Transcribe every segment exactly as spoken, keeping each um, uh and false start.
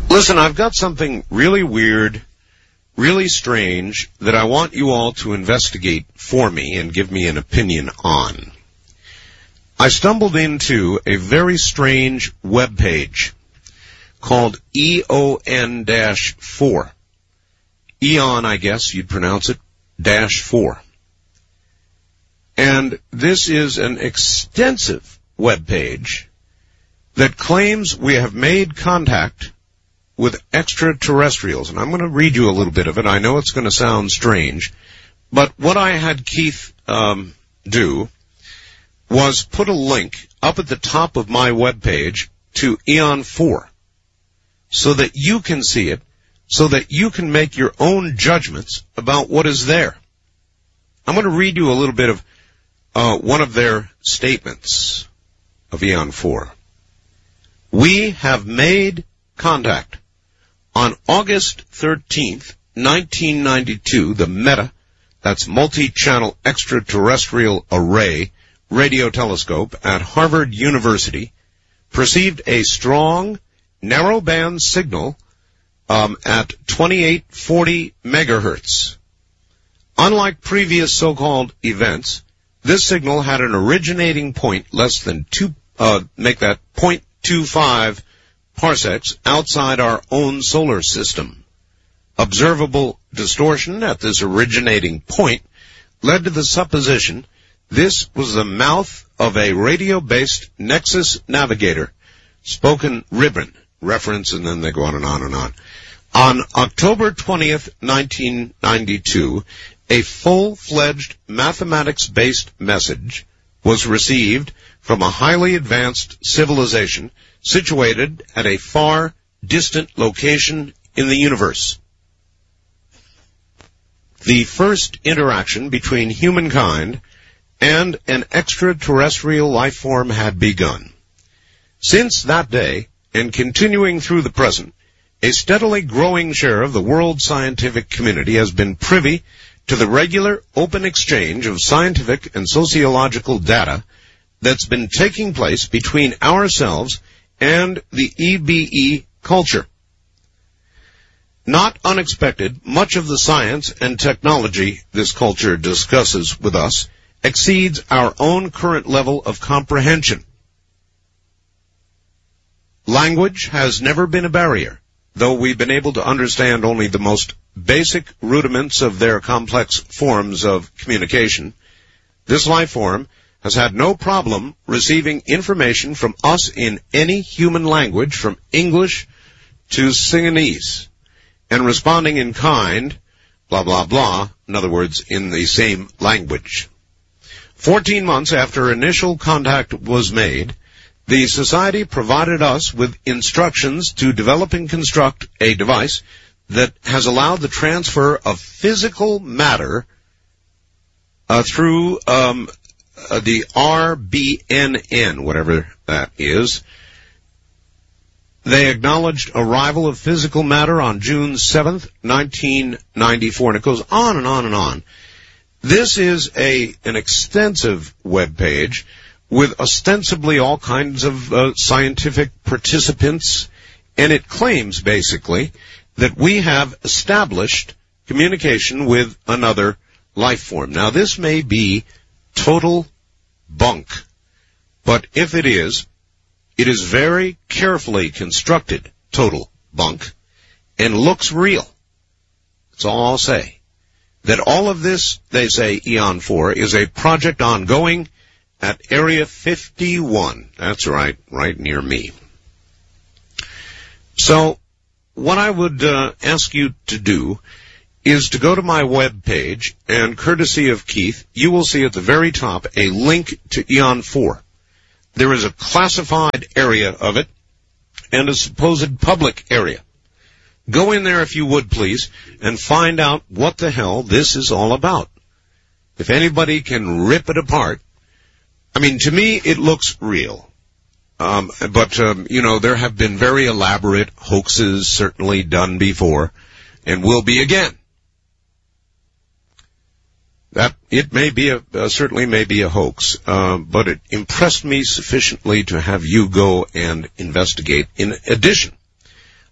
Listen, I've got something really weird, really strange that I want you all to investigate for me and give me an opinion on. I stumbled into a very strange web page called E O N four. Eon, I guess you'd pronounce it, dash four. And this is an extensive web page that claims we have made contact with extraterrestrials. And I'm going to read you a little bit of it. I know it's going to sound strange, but what I had Keith um, do was put a link up at the top of my web page to Eon four so that you can see it, so that you can make your own judgments about what is there. I'm going to read you a little bit of uh, one of their statements of Eon four. We have made contact. On August thirteenth, nineteen ninety-two, the META, that's Multi-Channel Extraterrestrial Array radio telescope at Harvard University, perceived a strong, narrow-band signal um, at twenty-eight forty megahertz. Unlike previous so-called events, this signal had an originating point less than two, uh, make that zero point two five parsecs outside our own solar system. Observable distortion at this originating point led to the supposition this was the mouth of a radio-based Nexus navigator, spoken ribbon, reference, and then they go on and on and on. On October twentieth, nineteen ninety-two, a full-fledged mathematics-based message was received from a highly advanced civilization situated at a far distant location in the universe. The first interaction between humankind and an extraterrestrial life form had begun. Since that day, and continuing through the present, a steadily growing share of the world scientific community has been privy to the regular open exchange of scientific and sociological data that's been taking place between ourselves and the E B E culture. Not unexpected, much of the science and technology this culture discusses with us exceeds our own current level of comprehension. Language has never been a barrier, though we've been able to understand only the most basic rudiments of their complex forms of communication. This life form has had no problem receiving information from us in any human language, from English to Singanese, and responding in kind, blah, blah, blah, in other words, in the same language. Fourteen months after initial contact was made, the Society provided us with instructions to develop and construct a device that has allowed the transfer of physical matter uh, through um, uh, the R B N N, whatever that is. They acknowledged arrival of physical matter on June seventh, nineteen ninety-four, and it goes on and on and on. This is a an extensive web page with ostensibly all kinds of uh, scientific participants, and it claims, basically, that we have established communication with another life form. Now, this may be total bunk, but if it is, it is very carefully constructed total bunk and looks real. That's all I'll say. That all of this, they say, Eon four, is a project ongoing at Area fifty-one. That's right, right near me. So, what I would uh, ask you to do is to go to my web page, and courtesy of Keith, you will see at the very top a link to Eon four. There is a classified area of it and a supposed public area. Go in there, if you would, please, and find out what the hell this is all about. If anybody can rip it apart, I mean, to me, it looks real. Um, but, um, you know, there have been very elaborate hoaxes certainly done before, and will be again. That, it may be a, uh, certainly may be a hoax, uh, but it impressed me sufficiently to have you go and investigate. In addition,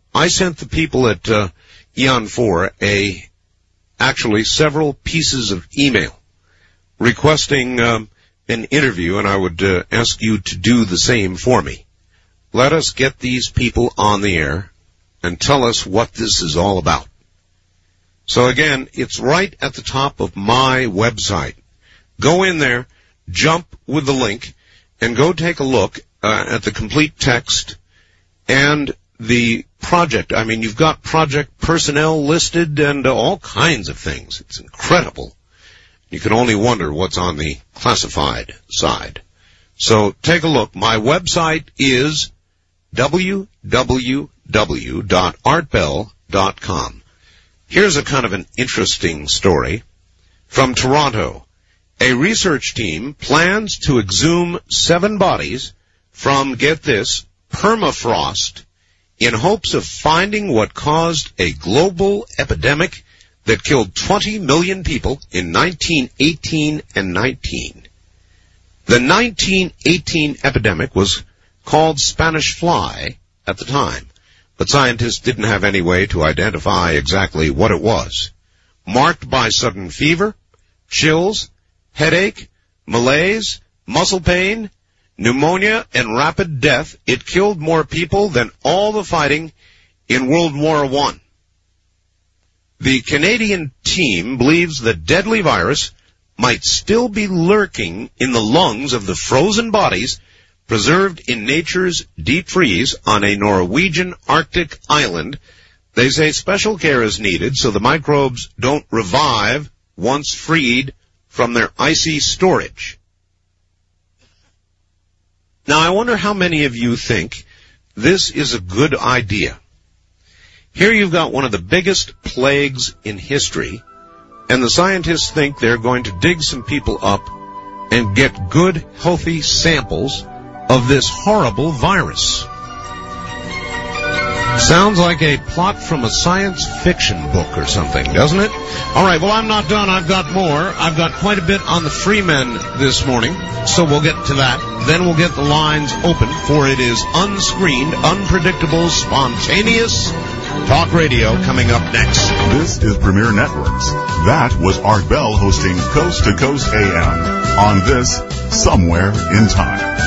I sent the people at uh, Eon four a actually several pieces of email requesting um, an interview, and I would uh, ask you to do the same for me. Let us get these people on the air and tell us what this is all about. So again, it's right at the top of my website. Go in there, jump with the link, and go take a look uh, at the complete text and the project. I mean, you've got project personnel listed and uh, all kinds of things. It's incredible. You can only wonder what's on the classified side. So take a look. My website is w w w dot art bell dot com. Here's a kind of an interesting story from Toronto. A research team plans to exhume seven bodies from, get this, permafrost in hopes of finding what caused a global epidemic that killed twenty million people in nineteen eighteen and nineteen. The nineteen eighteen epidemic was called Spanish fly at the time, but scientists didn't have any way to identify exactly what it was. Marked by sudden fever, chills, headache, malaise, muscle pain, pneumonia, and rapid death, it killed more people than all the fighting in World War One. The Canadian team believes the deadly virus might still be lurking in the lungs of the frozen bodies preserved in nature's deep freeze on a Norwegian Arctic island. They say special care is needed so the microbes don't revive once freed from their icy storage. Now, I wonder how many of you think this is a good idea. Here you've got one of the biggest plagues in history, and the scientists think they're going to dig some people up and get good, healthy samples of this horrible virus. Sounds like a plot from a science fiction book or something, doesn't it? All right, well, I'm not done. I've got more. I've got quite a bit on the Freemen this morning, so we'll get to that. Then we'll get the lines open, for it is unscreened, unpredictable, spontaneous talk radio coming up next. This is Premier Networks. That was Art Bell hosting Coast to Coast A M on this Somewhere in Time.